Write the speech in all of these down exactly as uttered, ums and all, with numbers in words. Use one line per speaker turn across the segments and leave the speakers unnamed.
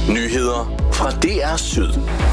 Nyheder fra D R Syd.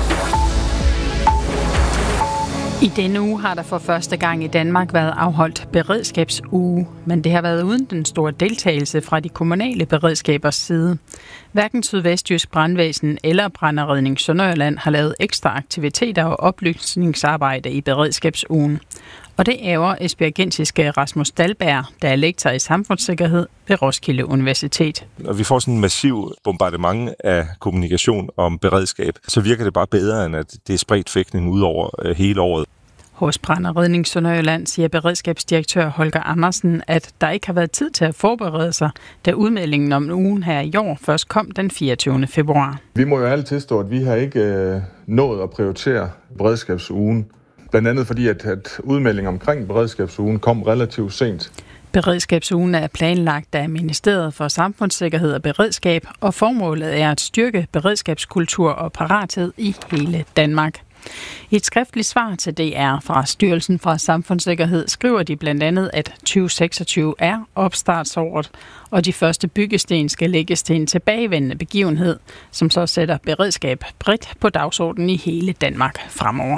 I denne uge har der for første gang i Danmark været afholdt beredskabsuge, men det har været uden den store deltagelse fra de kommunale beredskabers side. Hverken Sydvestjysk Brandvæsen eller Brandredning Sønderjylland har lavet ekstra aktiviteter og oplysningsarbejde i beredskabsugen. Og det ærger esbjergensiske Rasmus Dahlberg, der er lektor i samfundssikkerhed ved Roskilde Universitet.
Når vi får sådan en massiv bombardement af kommunikation om beredskab, så virker det bare bedre, end at det er spredt fægtning ud over hele året.
Hos Brandredning Sønderjylland siger beredskabsdirektør Holger Andersen, at der ikke har været tid til at forberede sig, da udmeldingen om ugen her i år først kom den fireogtyvende februar.
Vi må jo alle tilstå, at vi har ikke øh, nået at prioritere beredskabsugen. Blandt andet fordi, at, at udmeldingen omkring beredskabsugen kom relativt sent.
Beredskabsugen er planlagt af Ministeriet for Samfundssikkerhed og Beredskab, og formålet er at styrke beredskabskultur og parathed i hele Danmark. I et skriftligt svar til D R fra Styrelsen for Samfundssikkerhed skriver de blandt andet, at tyve seksogtyve er opstartsåret, og de første byggesten skal lægges til en tilbagevendende begivenhed, som så sætter beredskab bredt på dagsordenen i hele Danmark fremover.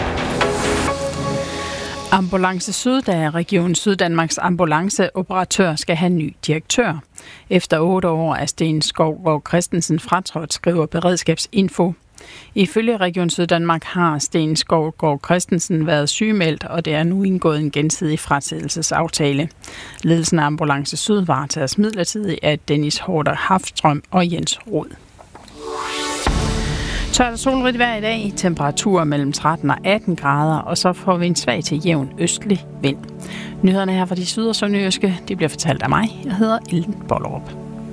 Ambulance Syd, der er Region Syddanmarks ambulanceoperatør, skal have ny direktør. Efter otte år er Sten Skovgaard Christensen fratrådt, skriver Beredskabsinfo. Ifølge Region Syddanmark har Sten Skovgaard Christensen været sygemeldt, og det er nu indgået en gensidig fratrædelsesaftale. Ledelsen af Ambulance Syd varetages midlertidigt af Dennis Hårder Hafstrøm og Jens Rod. Tørt og solrigt vejr i dag, temperaturer mellem tretten og atten grader, og så får vi en svag til jævn østlig vind. Nyhederne her fra de syd- og sønderjyske, de bliver fortalt af mig. Jeg hedder Ellen Bollerup.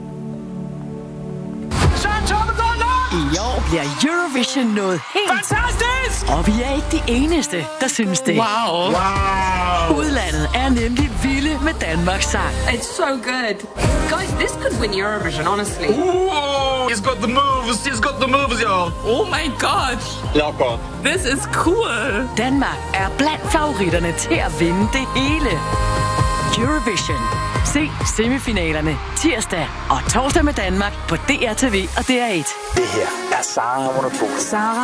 I år bliver Eurovision noget helt fantastisk! Og vi er ikke de eneste, der synes det.
Wow! Wow!
Udlandet er nemlig vilde med Danmarks sang.
It's so good. Guys, this could win Eurovision, honestly.
Ooh, he's got the moves, he's got the moves, y'all.
Oh my god.
Jakob.
This is cool.
Danmark er blandt favoritterne til at vinde det hele. Eurovision. Se semifinalerne tirsdag og torsdag med Danmark på D R T V og D R et.
Det her er Sara Monopol.
Sara